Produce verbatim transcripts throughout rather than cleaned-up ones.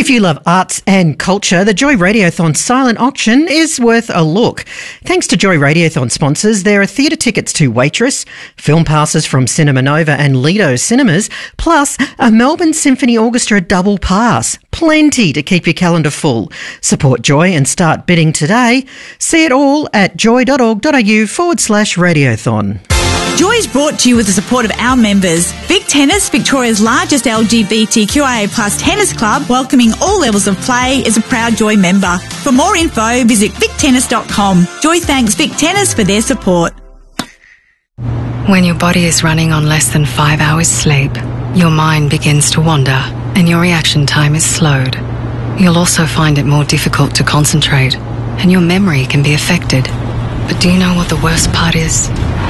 If you love arts and culture, the Joy Radiothon silent auction is worth a look. Thanks to Joy Radiothon sponsors, there are theatre tickets to Waitress, film passes from Cinema Nova and Lido Cinemas, plus a Melbourne Symphony Orchestra double pass. Plenty to keep your calendar full. Support Joy and start bidding today. See it all at joy.org.au forward slash radiothon. Joy is brought to you with the support of our members. Vic Tennis, Victoria's largest L G B T Q I A plus tennis club, welcoming all levels of play, is a proud Joy member. For more info, visit vic tennis dot com. Joy thanks Vic Tennis for their support. When your body is running on less than five hours sleep, your mind begins to wander and your reaction time is slowed. You'll also find it more difficult to concentrate and your memory can be affected. But do you know what the worst part is?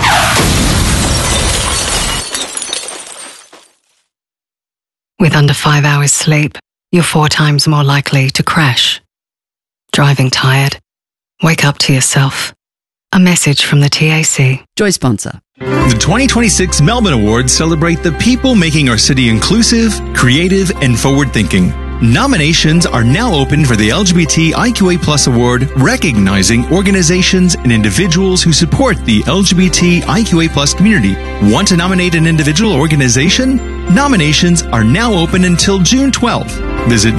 With under five hours sleep, you're four times more likely to crash. Driving tired? Wake up to yourself. A message from the T A C. Joy sponsor. The twenty twenty-six Melbourne Awards celebrate the people making our city inclusive, creative, and forward-thinking. Nominations are now open for the L G B T I Q A plus award, recognizing organizations and individuals who support the L G B T I Q A plus community. Want to nominate an individual or organization? Nominations are now open until June twelfth. Visit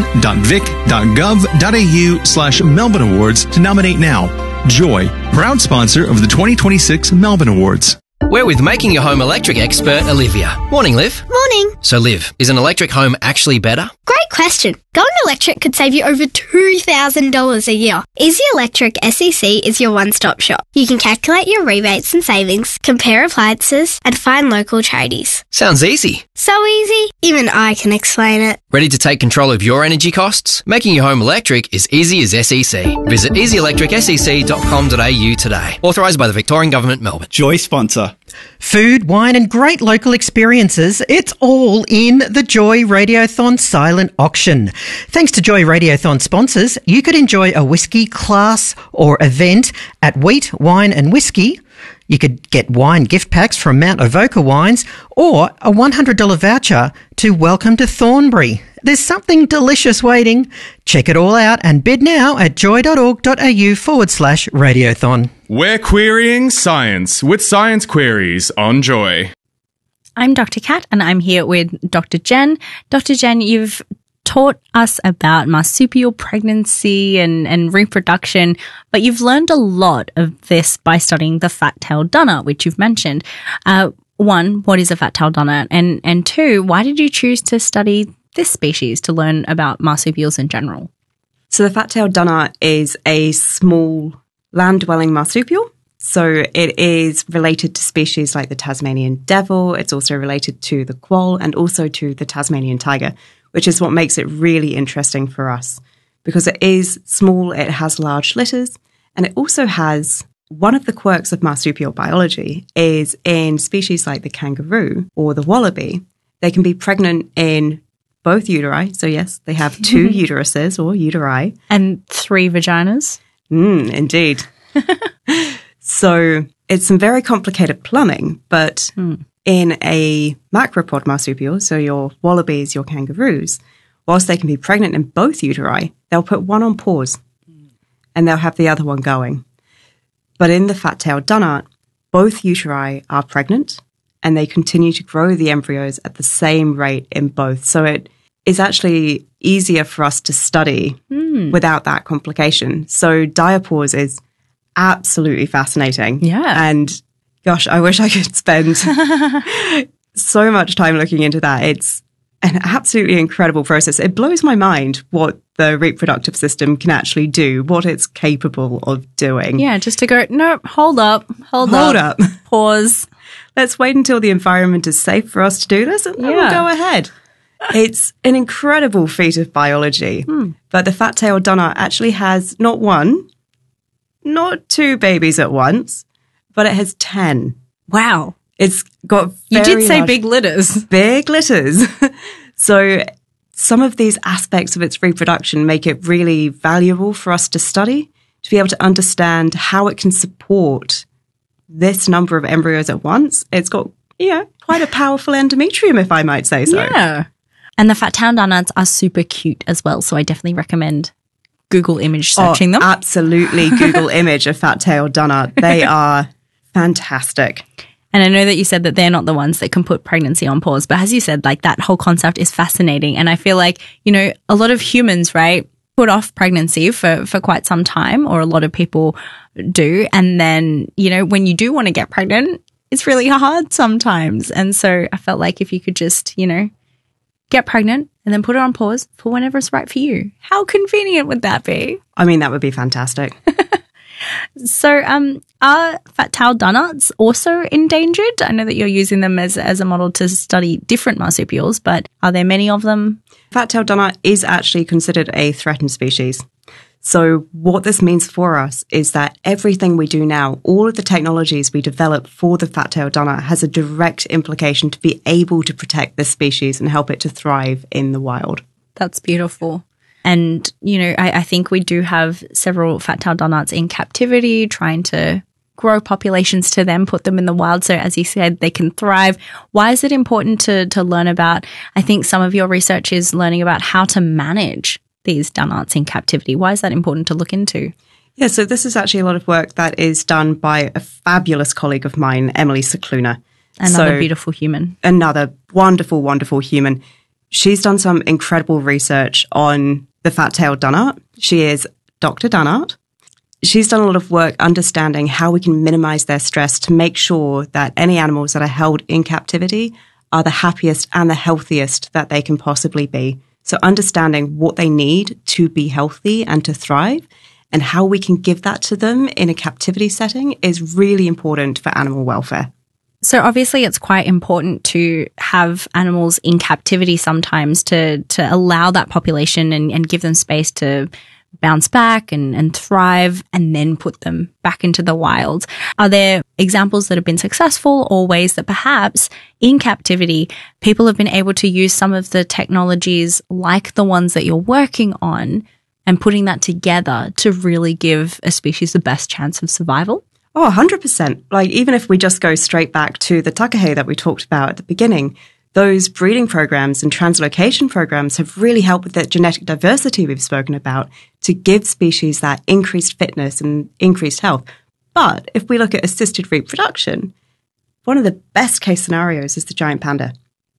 melbourne.vic.gov.au slash Melbourne Awards to nominate now. Joy, proud sponsor of the twenty twenty-six Melbourne Awards. We're with Making Your Home Electric expert, Olivia. Morning, Liv. Morning. So, Liv, is an electric home actually better? Great question. Going electric could save you over two thousand dollars a year. Easy Electric S E C is your one-stop shop. You can calculate your rebates and savings, compare appliances, and find local tradies. Sounds easy. So easy, even I can explain it. Ready to take control of your energy costs? Making your home electric is easy as S E C. Visit easy electric s e c dot com dot a u today. Authorised by the Victorian Government, Melbourne. Joy sponsor. Food, wine and great local experiences, it's all in the Joy Radiothon silent auction. Thanks to Joy Radiothon sponsors, you could enjoy a whiskey class or event at Wheat, Wine and Whiskey. You could get wine gift packs from Mount Avoca Wines or a one hundred dollars voucher to Welcome to Thornbury. There's something delicious waiting. Check it all out and bid now at joy.org.au forward slash radiothon. We're querying science with Science Queries on Joy. I'm Doctor Kat and I'm here with Doctor Jen. Doctor Jen, you've taught us about marsupial pregnancy and, and reproduction, but you've learned a lot of this by studying the fat-tailed dunner, which you've mentioned. Uh, one, what is a fat-tailed dunner? And, and two, why did you choose to study this species to learn about marsupials in general? So the fat-tailed dunner is a small land-dwelling marsupial. So it is related to species like the Tasmanian devil. It's also related to the quoll and also to the Tasmanian tiger, which is what makes it really interesting for us because it is small, it has large litters, and it also has one of the quirks of marsupial biology is in species like the kangaroo or the wallaby, they can be pregnant in both uteri. So yes, they have two uteruses or uteri. And three vaginas. Mm, indeed. So it's some very complicated plumbing, but mm. in a macropod marsupial, so your wallabies, your kangaroos, whilst they can be pregnant in both uteri, they'll put one on pause and they'll have the other one going. But in the fat-tailed dunnart, both uteri are pregnant and they continue to grow the embryos at the same rate in both. So it is actually easier for us to study mm. without that complication. So diapause is absolutely fascinating. Yeah. And gosh, I wish I could spend so much time looking into that. It's an absolutely incredible process. It blows my mind what the reproductive system can actually do, what it's capable of doing. Yeah, just to go, no, hold up, hold, hold up, up, pause. Let's wait until the environment is safe for us to do this and then yeah. we'll go ahead. It's an incredible feat of biology. Hmm. But the fat-tailed dunnart actually has not one, not two babies at once, but it has ten. Wow. It's got You very did say large, big litters. Big litters. So some of these aspects of its reproduction make it really valuable for us to study, to be able to understand how it can support this number of embryos at once. It's got, you know, quite a powerful endometrium, if I might say so. Yeah. And the fat tail donnuts are super cute as well. So I definitely recommend Google image searching oh, them. Absolutely. Google image a fat tail donut. They are fantastic. And I know that you said that they're not the ones that can put pregnancy on pause. But as you said, like that whole concept is fascinating. And I feel like, you know, a lot of humans, right, put off pregnancy for, for quite some time, or a lot of people do. And then, you know, when you do want to get pregnant, it's really hard sometimes. And so I felt like if you could just, you know, get pregnant and then put it on pause for whenever it's right for you. How convenient would that be? I mean, that would be fantastic. So um, are fat tail donuts also endangered? I know that you're using them as, as a model to study different marsupials, but are there many of them? Fat tail donut is actually considered a threatened species. So what this means for us is that everything we do now, all of the technologies we develop for the fat tail donut has a direct implication to be able to protect this species and help it to thrive in the wild. That's beautiful. And, you know, I, I think we do have several fat tail donuts in captivity, trying to grow populations to them, put them in the wild. So as you said, they can thrive. Why is it important to, to learn about, I think some of your research is learning about how to manage these donuts in captivity. Why is that important to look into? Yeah, so this is actually a lot of work that is done by a fabulous colleague of mine, Emily Cicluna. Another so, beautiful human. Another wonderful, wonderful human. She's done some incredible research on the fat-tailed dunnart. She is Doctor Dunnart. She's done a lot of work understanding how we can minimize their stress to make sure that any animals that are held in captivity are the happiest and the healthiest that they can possibly be. So understanding what they need to be healthy and to thrive and how we can give that to them in a captivity setting is really important for animal welfare. So obviously it's quite important to have animals in captivity sometimes to to allow that population and, and give them space to bounce back and, and thrive and then put them back into the wild. Are there examples that have been successful or ways that perhaps in captivity people have been able to use some of the technologies like the ones that you're working on and putting that together to really give a species the best chance of survival? Oh, one hundred percent. Like, even if we just go straight back to the takahe that we talked about at the beginning, those breeding programs and translocation programs have really helped with that genetic diversity we've spoken about to give species that increased fitness and increased health. But if we look at assisted reproduction, one of the best case scenarios is the giant panda.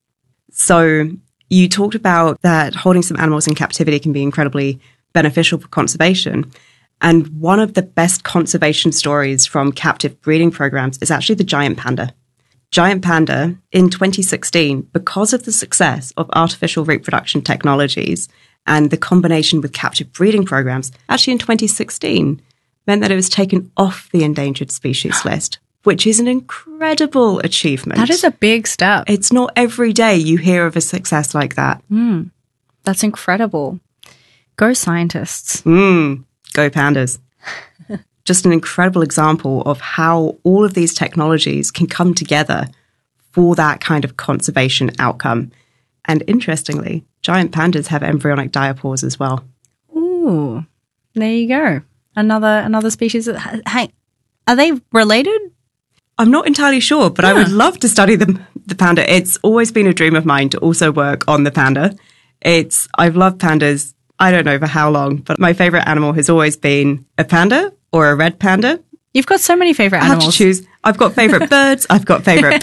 So you talked about that holding some animals in captivity can be incredibly beneficial for conservation. And one of the best conservation stories from captive breeding programs is actually the giant panda. Giant panda in twenty sixteen, because of the success of artificial reproduction technologies and the combination with captive breeding programs, actually in twenty sixteen meant that it was taken off the endangered species list, which is an incredible achievement. That is a big step. It's not every day you hear of a success like that. Mm, that's incredible. Go scientists. Mm. Go pandas. Just an incredible example of how all of these technologies can come together for that kind of conservation outcome. And interestingly, giant pandas have embryonic diapause as well. Ooh, there you go. Another another species. That, hey, are they related? I'm not entirely sure, but yeah. I would love to study the, the panda. It's always been a dream of mine to also work on the panda. It's I've loved pandas. I don't know for how long, but my favorite animal has always been a panda or a red panda. You've got so many favorite animals. I have to choose. I've got favorite birds. I've got favorite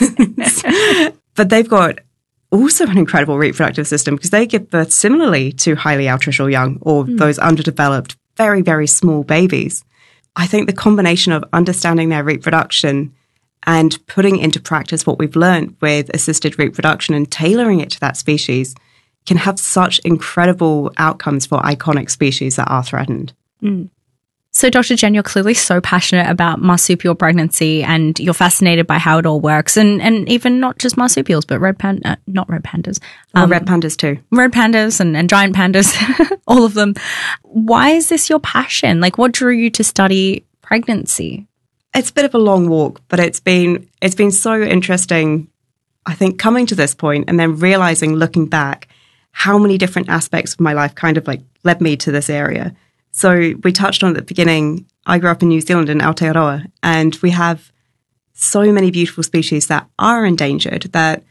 pandas. But they've got also an incredible reproductive system because they give birth similarly to highly altricial young or mm. those underdeveloped, very, very small babies. I think the combination of understanding their reproduction and putting into practice what we've learned with assisted reproduction and tailoring it to that species can have such incredible outcomes for iconic species that are threatened. Mm. So, Doctor Jen, you're clearly so passionate about marsupial pregnancy and you're fascinated by how it all works. And, and even not just marsupials, but red panda, uh, not red pandas. Um, red pandas too. Red pandas and, and giant pandas, all of them. Why is this your passion? Like, what drew you to study pregnancy? It's a bit of a long walk, but it's been it's been so interesting, I think, coming to this point and then realizing, looking back, how many different aspects of my life kind of like led me to this area. So we touched on at the beginning, I grew up in New Zealand in Aotearoa, and we have so many beautiful species that are endangered that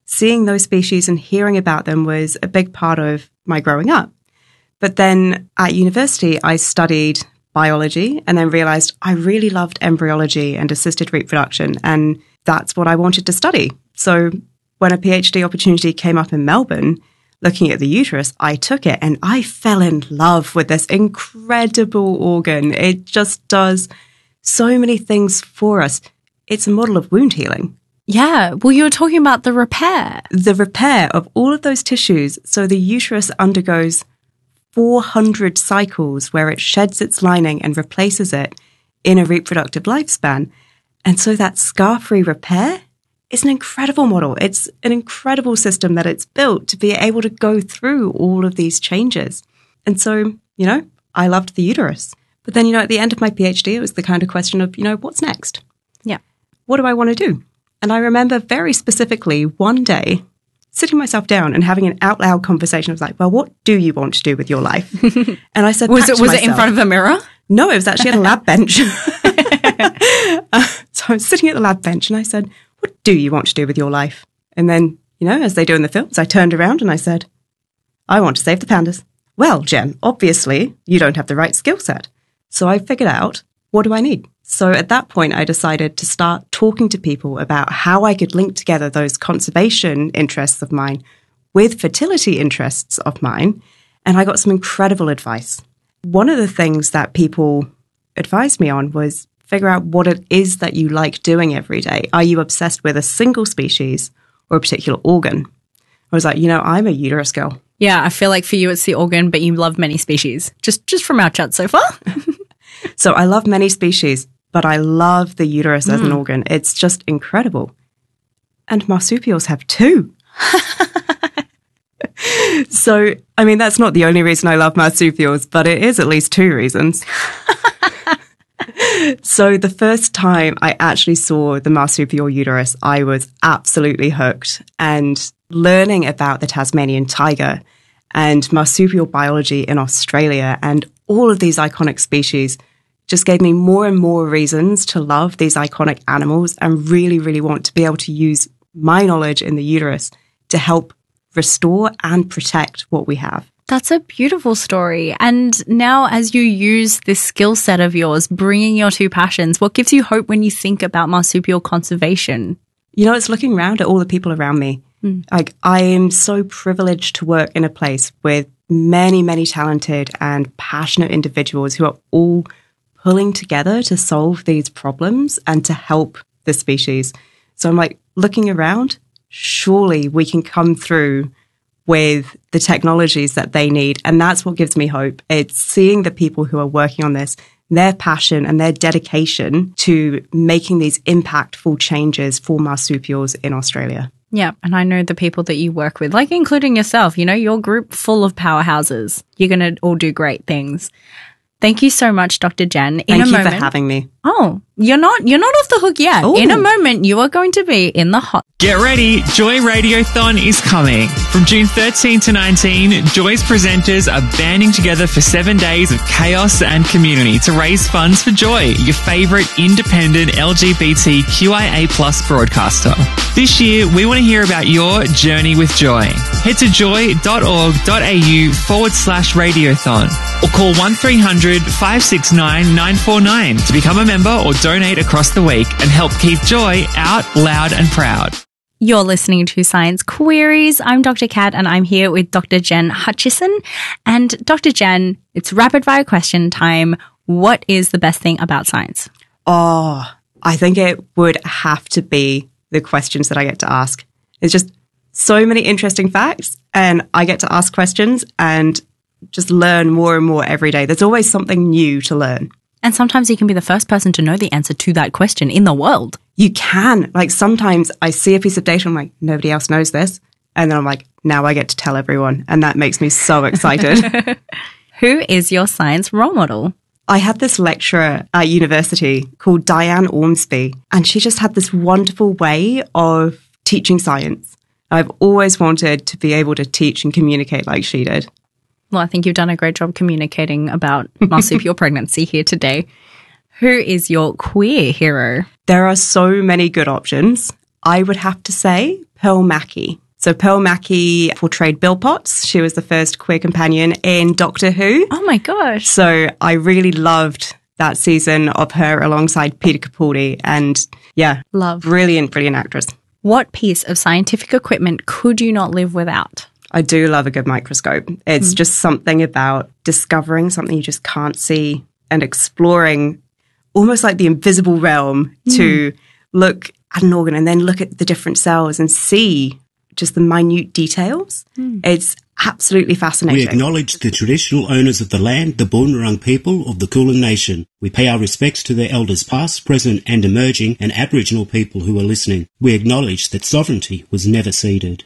seeing those species and hearing about them was a big part of my growing up. But then at university, I studied biology and then realized I really loved embryology and assisted reproduction, and that's what I wanted to study. So when a PhD opportunity came up in Melbourne, looking at the uterus, I took it and I fell in love with this incredible organ. It just does so many things for us. It's a model of wound healing. Yeah. Well, you were talking about the repair. The repair of all of those tissues. So the uterus undergoes four hundred cycles where it sheds its lining and replaces it in a reproductive lifespan. And so that scar-free repair is an incredible model. It's an incredible system that it's built to be able to go through all of these changes. And so, you know, I loved the uterus. But then, you know, at the end of my PhD, it was the kind of question of, you know, what's next? Yeah. What do I want to do? And I remember very specifically one day sitting myself down and having an out loud conversation. I was like, well, what do you want to do with your life? And I said, was it was myself, it in front of a mirror? No, it was actually at a lab bench. uh, so I was sitting at the lab bench and I said, what do you want to do with your life? And then, you know, as they do in the films, I turned around and I said, I want to save the pandas. Well, Jen, obviously you don't have the right skill set. So I figured out, what do I need? So at that point, I decided to start talking to people about how I could link together those conservation interests of mine with fertility interests of mine. And I got some incredible advice. One of the things that people advised me on was figure out what it is that you like doing every day. Are you obsessed with a single species or a particular organ? I was like, you know, I'm a uterus girl. Yeah, I feel like for you it's the organ, but you love many species. Just just from our chat so far. So I love many species, but I love the uterus mm. as an organ. It's just incredible. And marsupials have two. So, I mean, that's not the only reason I love marsupials, but it is at least two reasons. So the first time I actually saw the marsupial uterus, I was absolutely hooked. And learning about the Tasmanian tiger and marsupial biology in Australia and all of these iconic species just gave me more and more reasons to love these iconic animals and really, really want to be able to use my knowledge in the uterus to help restore and protect what we have. That's a beautiful story. And now as you use this skill set of yours, bringing your two passions, what gives you hope when you think about marsupial conservation? You know, it's looking around at all the people around me. Mm. Like, I am so privileged to work in a place with many, many talented and passionate individuals who are all pulling together to solve these problems and to help the species. So I'm like, looking around, surely we can come through with the technologies that they need. And that's what gives me hope. It's seeing the people who are working on this, their passion and their dedication to making these impactful changes for marsupials in Australia. Yeah, and I know the people that you work with, like including yourself, you know, your group full of powerhouses. You're going to all do great things. Thank you so much, Doctor Jen. In Thank a you moment, for having me. Oh, you're not you're not off the hook yet. Ooh. In a moment, you are going to be in the hot. Get ready, Joy Radiothon is coming. From June thirteenth to nineteenth, Joy's presenters are banding together for seven days of chaos and community to raise funds for Joy, your favourite independent L G B T Q I A plus broadcaster. This year, we want to hear about your journey with Joy. Head to joy.org.au forward slash radiothon or call one three hundred five six nine nine four nine to become a member or donate across the week and help keep Joy out loud and proud. You're listening to Science Queries. I'm Doctor Kat and I'm here with Doctor Jen Hutchison. And Doctor Jen, it's rapid fire question time. What is the best thing about science? Oh, I think it would have to be the questions that I get to ask. It's just so many interesting facts and I get to ask questions and just learn more and more every day. There's always something new to learn. And sometimes you can be the first person to know the answer to that question in the world. You can. Like, sometimes I see a piece of data, I'm like, nobody else knows this. And then I'm like, now I get to tell everyone. And that makes me so excited. Who is your science role model? I had this lecturer at university called Diane Ormsby, and she just had this wonderful way of teaching science. I've always wanted to be able to teach and communicate like she did. Well, I think you've done a great job communicating about marsupial pregnancy here today. Who is your queer hero? There are so many good options. I would have to say, Pearl Mackie. So Pearl Mackie portrayed Bill Potts. She was the first queer companion in Doctor Who. Oh my gosh. So I really loved that season of her alongside Peter Capaldi. And yeah, Love. Brilliant, brilliant actress. What piece of scientific equipment could you not live without? I do love a good microscope. It's mm. just something about discovering something you just can't see and exploring almost like the invisible realm mm. to look at an organ and then look at the different cells and see just the minute details. Mm. It's absolutely fascinating. We acknowledge the traditional owners of the land, the Boonwurrung people of the Kulin Nation. We pay our respects to their elders past, present and emerging, and Aboriginal people who are listening. We acknowledge that sovereignty was never ceded.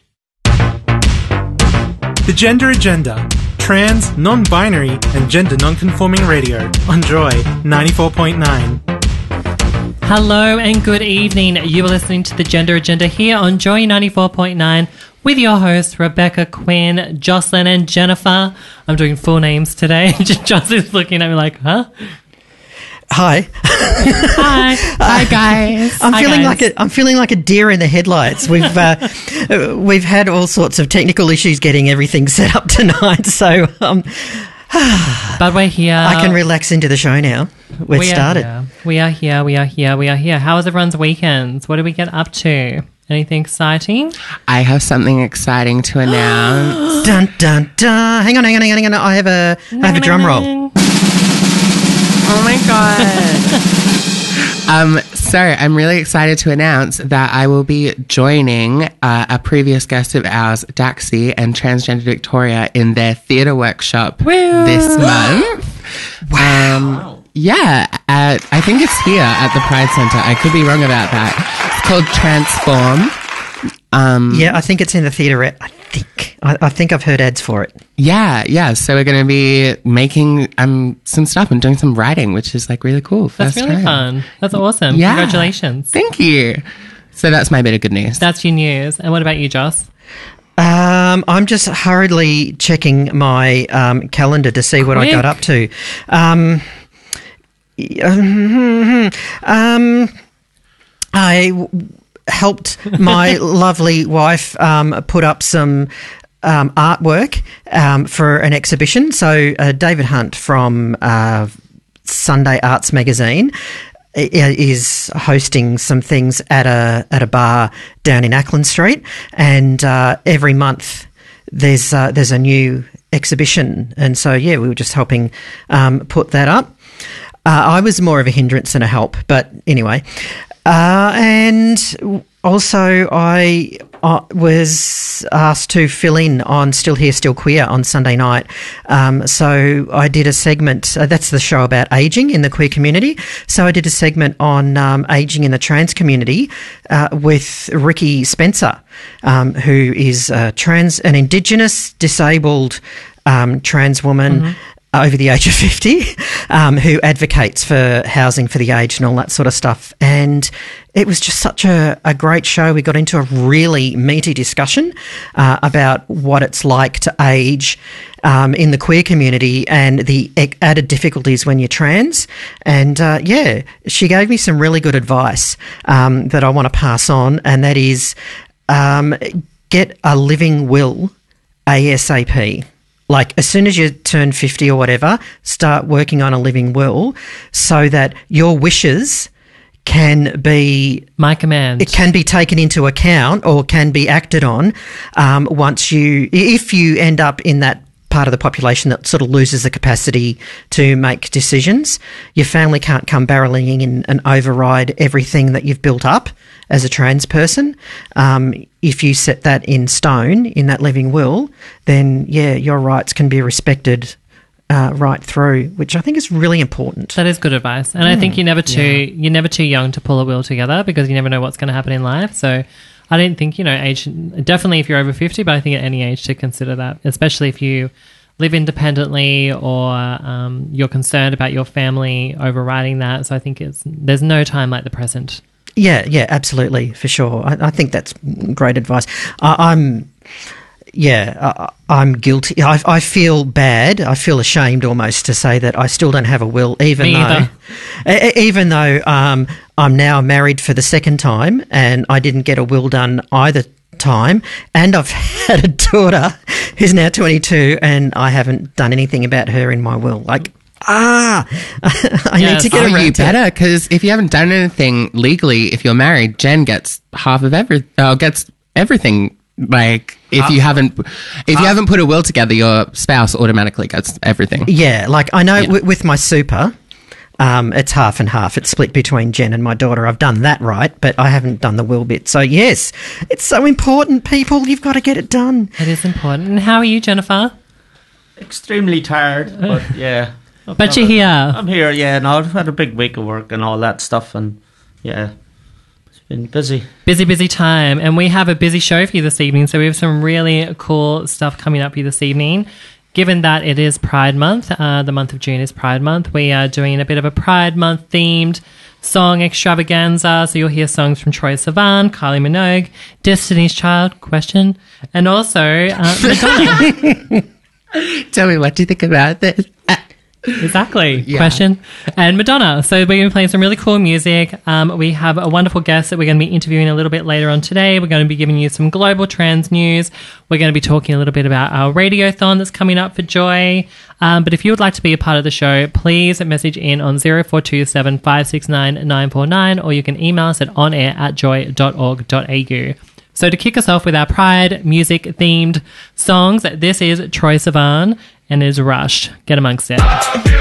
The Gender Agenda. Trans, non-binary and gender non-conforming radio on Joy ninety-four point nine. Hello and good evening. You are listening to The Gender Agenda here on Joy ninety-four point nine with your hosts Rebecca, Quinn, Jocelyn and Jennifer. I'm doing full names today. Jocelyn's looking at me like, huh? Hi. Hi. Hi, guys. I'm Hi, feeling guys. like a I'm feeling like a deer in the headlights. We've uh, we've had all sorts of technical issues getting everything set up tonight, so um, but we're here. I can relax into the show now. We've we started. Are we are here. We are here. We are here. How was everyone's weekends? What did we get up to? Anything exciting? I have something exciting to announce. Dun dun dun! Hang on, hang on, hang on, hang on. I have a I have a drum roll. Oh my god. um, so I'm really excited to announce that I will be joining uh, a previous guest of ours, Daxi and Transgender Victoria, in their theatre workshop Woo! this month. Wow. Um, yeah, at, I think it's here at the Pride Centre. I could be wrong about that. It's called Transform. Um, yeah, I think it's in the theatre. I think. I, I think I've heard ads for it. Yeah, yeah. So we're going to be making um some stuff and doing some writing, which is like really cool. That's really time. fun. That's awesome. Yeah. Congratulations. Thank you. So that's my bit of good news. That's your news. And what about you, Joss? Um, I'm just hurriedly checking my um, calendar to see what Quick. I got up to. Um, um, I w- helped my lovely wife um, put up some um, artwork um, for an exhibition. So uh, David Hunt from uh, Sunday Arts Magazine is hosting some things at a at a bar down in Ackland Street, and uh, every month there's uh, there's a new exhibition, and so yeah, we were just helping um, put that up. Uh, I was more of a hindrance than a help, but anyway. Uh, and also I uh, was asked to fill in on Still Here, Still Queer on Sunday night. Um, so I did a segment, uh, that's the show about ageing in the queer community. So I did a segment on um, ageing in the trans community uh, with Ricky Spencer, um, who is a trans, an Indigenous disabled um, trans woman. Mm-hmm. Over the age of fifty, um, who advocates for housing for the aged and all that sort of stuff. And it was just such a, a great show. We got into a really meaty discussion uh, about what it's like to age um, in the queer community and the added difficulties when you're trans. And, uh, yeah, she gave me some really good advice um, that I want to pass on, and that is um, get a living will ASAP. Like, as soon as you turn fifty or whatever, start working on a living will so that your wishes can be... My command. It can be taken into account or can be acted on um, once you... If you end up in that part of the population that sort of loses the capacity to make decisions, your family can't come barreling in and override everything that you've built up as a trans person. Um, if you set that in stone in that living will, then, yeah, your rights can be respected uh, right through, which I think is really important. That is good advice. And mm. I think you're never too yeah. you're never too young to pull a will together, because you never know what's going to happen in life. So I don't think, you know, age, definitely if you're over fifty, but I think at any age to consider that, especially if you live independently or um, you're concerned about your family overriding that. So I think it's there's no time like the present. Yeah, yeah, absolutely, for sure. I, I think that's great advice. I, I'm, yeah, I, I'm guilty. I, I feel bad. I feel ashamed almost to say that I still don't have a will, even Me though, either. even though um, I'm now married for the second time and I didn't get a will done either time, and I've had a daughter who's now twenty-two, and I haven't done anything about her in my will. Like, ah, I yes. need to get oh, around you to better, because if you haven't done anything legally, if you're married, Jen gets half of every, uh, gets everything. Like, if you haven't, if you haven't put a will together, your spouse automatically gets everything. Yeah, like I know Yeah. w- with my super, um, it's half and half. It's split between Jen and my daughter. I've done that right, but I haven't done the will bit. So yes, it's so important, people. You've got to get it done. It is important. And how are you, Jennifer? Extremely tired, but yeah. But you're here. I'm here, yeah. No, I've had a big week of work and all that stuff, and yeah, it's been busy. Busy, busy time. And we have a busy show for you this evening. So we have some really cool stuff coming up for you this evening. Given that it is Pride Month, uh, the month of June is Pride Month, we are doing a bit of a Pride Month themed song extravaganza. So you'll hear songs from Troye Sivan, Kylie Minogue, Destiny's Child, Question, and also uh, Madonna. Tell me, what do you think about this? Exactly. Yeah. Question. And Madonna. So we're going to be playing some really cool music. Um, we have a wonderful guest that we're going to be interviewing a little bit later on today. We're going to be giving you some global trans news. We're going to be talking a little bit about our radiothon that's coming up for Joy. Um, but if you would like to be a part of the show, please message in on zero four two seven five six nine nine four nine, or you can email us at onair at joy dot org dot a u. So to kick us off with our Pride music-themed songs, this is Troye Sivan and is Rush. Get amongst it.